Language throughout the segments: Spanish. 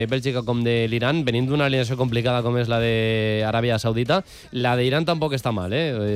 Bèlgica com de l'Iran, venint d'una alineació complicada com és la d'Aràbia Saudita. La d'Iran tampoc està mal,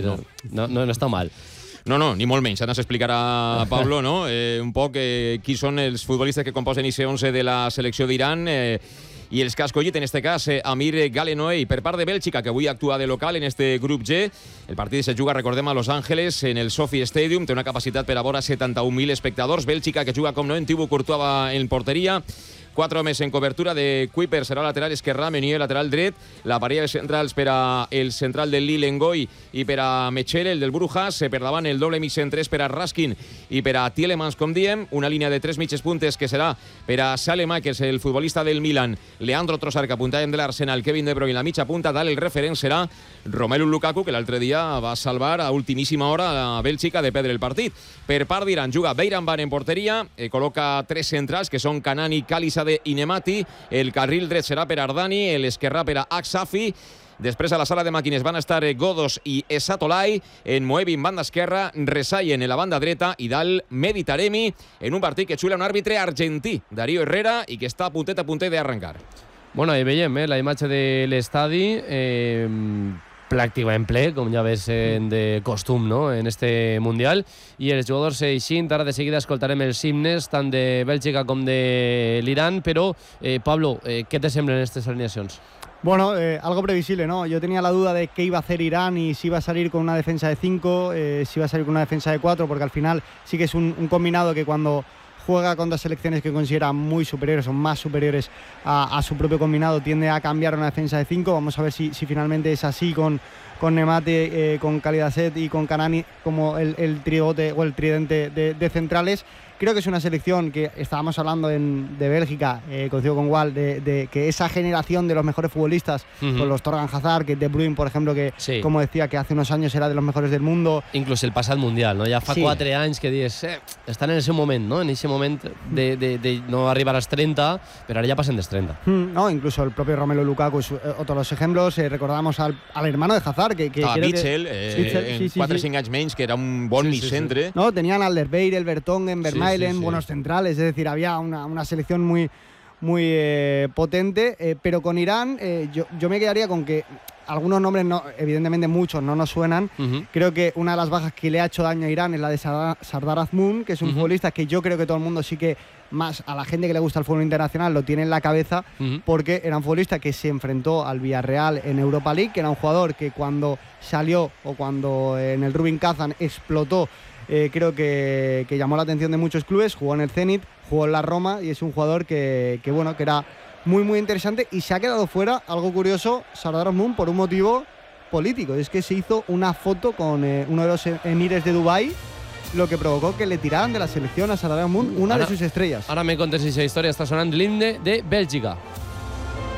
no està mal. No, ni molt menys. Ara s'explicarà, Pablo, no? Un poc qui són els futbolistes que composen l'IC 11 de la selecció d'Iran i els que ha escollit, en este cas, Amir Galenoei, per part de Bèlgica, que avui actua de local en este grup G. El partit se juga, recordem, a Los Angeles, en el SoFi Stadium. Té una capacitat per a vora 71.000 espectadors. Bèlgica, que juga, com no, en Thibaut Courtois en porteria. 4 homes en cobertura. De Kuiper serà lateral esquerrà, Meunier lateral dret. La parella de centrals per a el central del Lille, Ngoy, i per a Mechele, el del Brujas. Per davant el doble mig centres per a Raskin i per a Tielemans, com diem. Una línia de 3 mitges puntes que serà per a Saelemaekers, el futbolista del Milan. Leandro Trossard, que apuntàvem de l'Arsenal. Kevin De Bruyne, la mitja punta. Dalt el referent serà Romelu Lukaku, que l'altre dia va salvar a ultimíssima hora a Bèlgica de perdre el partit. Per part d'Iran juga Beiranvand en porteria. Col·loca 3 centrals, que són Kanani, Khalisade i Nemati. El carril dret serà per Ardani, l'esquerrà per a Aksafi. Després a la sala de màquines van estar Godos i Esatolai. En Moebi en banda esquerra, Resayen en la banda dreta i dalt Mehdi Taremi en un partit que xula un àrbitre argentí, Darío Herrera, i que està a puntet d'arrencar. Bueno, ahí veiem la imatge de l'estadi pràcticament ple, com ja ves de costum, no?, en este Mundial, i els jugadors eixint. Ara de seguida escoltarem els himnes tant de Bèlgica com de l'Iran, però Pablo, què te semblen aquestes alineacions? Bueno, algo previsible, ¿no? Yo tenía la duda de qué iba a hacer Irán y si iba a salir con una defensa de 5, si iba a salir con una defensa de 4, porque al final sí que es un combinado que cuando juega contra selecciones que considera muy superiores o más superiores a su propio combinado tiende a cambiar a una defensa de 5. Vamos a ver si finalmente es así con Nemate, con Khalidaset y con Kanani como el tribote o el tridente de centrales. Creo que es una selección que estábamos hablando de Bélgica, coincido con Wal, de que esa generación de los mejores futbolistas, con los Torgan Hazard, que De Bruyne, por ejemplo, que sí, como decía, que hace unos años era de los mejores del mundo. Inclús el passat Mundial, no? Ja fa 4 anys que dius, estan en el seu moment, no? En ese moment de no arribar als 30, però ara ja passen dels 30. No, incluso el propio Romelu Lukaku es otro de los ejemplos. Recordamos al hermano de Hazard, que Mitchell, en 4 o 5 anys menys, que era un bon mitjcentre. No, tenían Alderweireld, Vertonghen, Vermaelen, buenos centrales, es decir, había una selección muy potente, pero con Irán yo me quedaría con que algunos nombres, evidentemente muchos no nos suenan. Creo que una de las bajas que le ha hecho daño a Irán es la de Sardar Azmoun, que es un futbolista que yo creo que todo el mundo sí que, más a la gente que le gusta el fútbol internacional, lo tiene en la cabeza, porque era un futbolista que se enfrentó al Villarreal en Europa League, que era un jugador que cuando salió o cuando en el Rubin Kazan explotó, creo que llamó la atención de muchos clubes. Jugó en el Zenit, jugó en la Roma y es un jugador que era muy interesante, y se ha quedado fuera, algo curioso, Sardar Azmoun, por un motivo político. Es que se hizo una foto con uno de los emires de Dubái, lo que provocó que le tiraran de la selección a Sardar Azmoun, una de sus estrellas. Ara me contes aquesta història. Està sonant l'himne de Bèlgica.